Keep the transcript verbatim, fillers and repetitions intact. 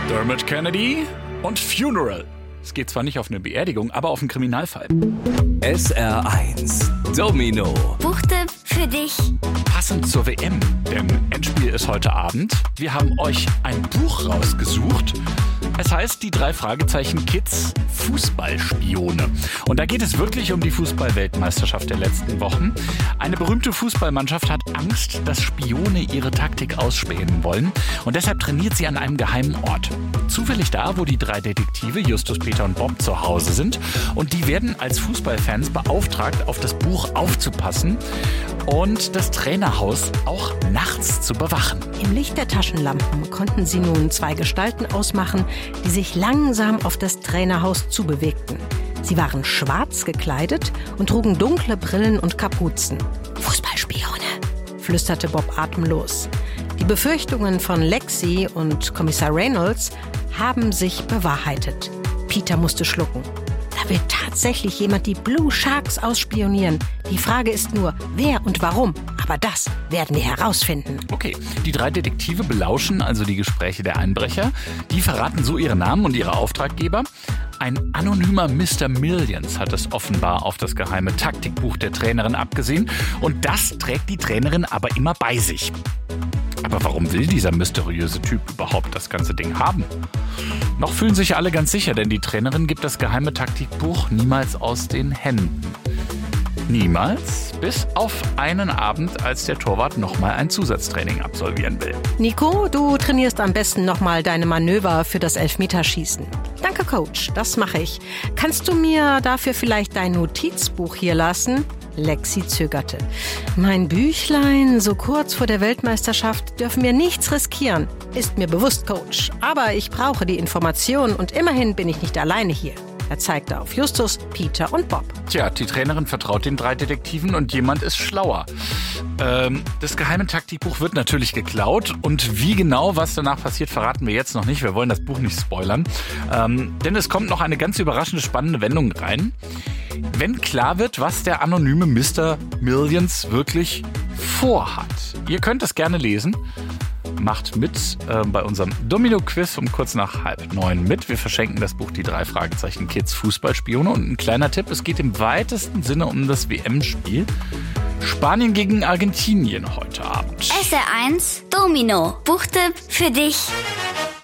Dermot Kennedy und Funeral. Es geht zwar nicht auf eine Beerdigung, aber auf einen Kriminalfall. S R eins Domino. Buchtipp für dich. Passend zur W M, denn Endspiel ist heute Abend. Wir haben euch ein Buch rausgesucht. Es heißt die drei Fragezeichen Kids Fußballspione. Und da geht es wirklich um die Fußball-Weltmeisterschaft der letzten Wochen. Eine berühmte Fußballmannschaft hat Angst, dass Spione ihre Taktik ausspähen wollen. Und deshalb trainiert sie an einem geheimen Ort. Zufällig da, wo die drei Detektive Justus, Peter und Bob zu Hause sind. Und die werden als Fußballfans beauftragt, auf das Buch aufzupassen und das Trainerhaus auch nachts zu bewachen. Im Licht der Taschenlampen konnten sie nun zwei Gestalten ausmachen, die sich langsam auf das Trainerhaus zubewegten. Sie waren schwarz gekleidet und trugen dunkle Brillen und Kapuzen. »Fußballspione«, flüsterte Bob atemlos. Die Befürchtungen von Lexi und Kommissar Reynolds haben sich bewahrheitet. Peter musste schlucken. Da will tatsächlich jemand die Blue Sharks ausspionieren. Die Frage ist nur, wer und warum. Aber das werden wir herausfinden. Okay, die drei Detektive belauschen also die Gespräche der Einbrecher. Die verraten so ihre Namen und ihre Auftraggeber. Ein anonymer Mister Millions hat es offenbar auf das geheime Taktikbuch der Trainerin abgesehen. Und das trägt die Trainerin aber immer bei sich. Aber warum will dieser mysteriöse Typ überhaupt das ganze Ding haben? Noch fühlen sich alle ganz sicher, denn die Trainerin gibt das geheime Taktikbuch niemals aus den Händen. Niemals, bis auf einen Abend, als der Torwart nochmal ein Zusatztraining absolvieren will. Nico, du trainierst am besten nochmal deine Manöver für das Elfmeterschießen. Danke, Coach, das mache ich. Kannst du mir dafür vielleicht dein Notizbuch hier lassen? Lexi zögerte. Mein Büchlein, so kurz vor der Weltmeisterschaft dürfen wir nichts riskieren. Ist mir bewusst, Coach. Aber ich brauche die Information und immerhin bin ich nicht alleine hier. Er zeigte auf Justus, Peter und Bob. Tja, die Trainerin vertraut den drei Detektiven und jemand ist schlauer. Ähm, das geheime Taktikbuch wird natürlich geklaut und wie genau, was danach passiert, verraten wir jetzt noch nicht. Wir wollen das Buch nicht spoilern. Ähm, denn es kommt noch eine ganz überraschende, spannende Wendung rein. Wenn klar wird, was der anonyme Mister Millions wirklich vorhat. Ihr könnt es gerne lesen. Macht mit äh, bei unserem Domino-Quiz um kurz nach halb neun mit. Wir verschenken das Buch Die drei Fragezeichen Kids Fußballspione. Und ein kleiner Tipp, es geht im weitesten Sinne um das W M-Spiel. Spanien gegen Argentinien heute Abend. S R eins Domino. Buchtipp für dich.